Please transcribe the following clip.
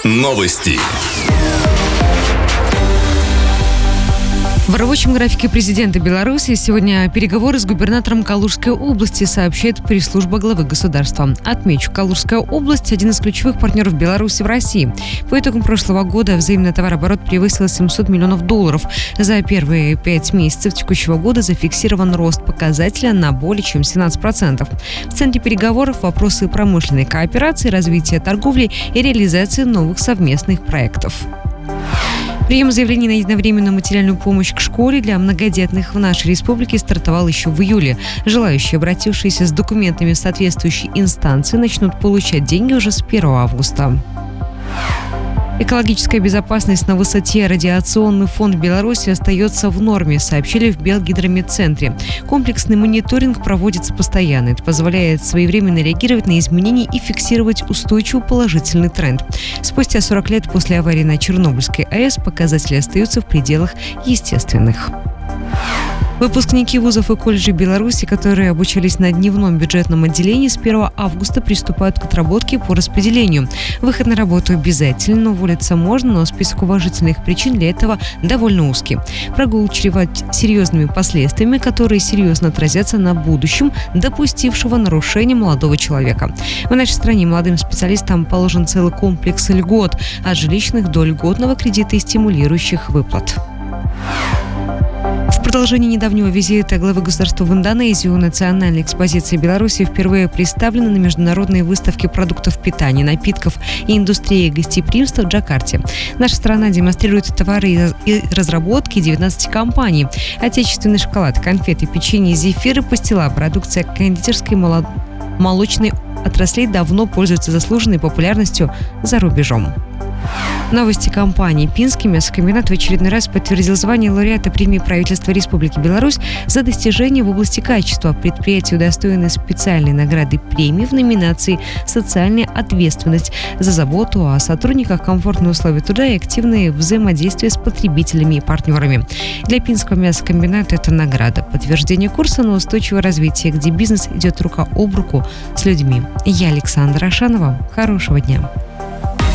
Новости. В рабочем графике президента Беларуси сегодня переговоры с губернатором Калужской области, сообщает пресс-служба главы государства. Отмечу, Калужская область – один из ключевых партнеров Беларуси в России. По итогам прошлого года взаимный товарооборот превысил $700 миллионов. За первые 5 месяцев текущего года зафиксирован рост показателя на более чем 17%. В центре переговоров вопросы промышленной кооперации, развития торговли и реализации новых совместных проектов. Прием заявлений на единовременную материальную помощь к школе для многодетных в нашей республике стартовал еще в июле. Желающие, обратившиеся с документами в соответствующие инстанции, начнут получать деньги уже с 1 августа. Экологическая безопасность на высоте. Радиационный фон в Беларуси остается в норме, сообщили в Белгидрометцентре. Комплексный мониторинг проводится постоянно. Это позволяет своевременно реагировать на изменения и фиксировать устойчивый положительный тренд. Спустя 40 лет после аварии на Чернобыльской АЭС показатели остаются в пределах естественных. Выпускники вузов и колледжей Беларуси, которые обучались на дневном бюджетном отделении, с 1 августа приступают к отработке по распределению. Выход на работу обязательно, уволиться можно, но список уважительных причин для этого довольно узкий. Прогул чреват серьезными последствиями, которые серьезно отразятся на будущем допустившего нарушения молодого человека. В нашей стране молодым специалистам положен целый комплекс льгот, от жилищных до льготного кредита и стимулирующих выплат. В продолжении недавнего визита главы государства в Индонезию национальная экспозиция Беларуси впервые представлена на международной выставке продуктов питания, напитков и индустрии гостеприимства в Джакарте. Наша страна демонстрирует товары и разработки 19 компаний. Отечественный шоколад, конфеты, печенье, зефиры, пастила, продукция кондитерской молочной отраслей давно пользуется заслуженной популярностью за рубежом. Новости компании. Пинский мясокомбинат в очередной раз подтвердил звание лауреата премии правительства Республики Беларусь за достижения в области качества. Предприятию удостоены специальной награды премии в номинации «Социальная ответственность» за заботу о сотрудниках, комфортные условия труда и активное взаимодействие с потребителями и партнерами. Для Пинского мясокомбината это награда, подтверждение курса на устойчивое развитие, где бизнес идет рука об руку с людьми. Я Александра Ашанова. Хорошего дня.